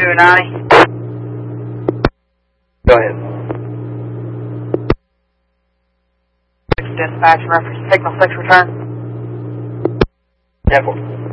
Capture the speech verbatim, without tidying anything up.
two ninety. Go ahead. Dispatch reference signal six return. ten four.